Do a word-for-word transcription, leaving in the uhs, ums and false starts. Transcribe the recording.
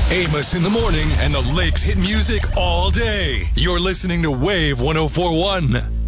Amos in the morning and the Lakes hit music all day. You're listening to Wave one oh four one.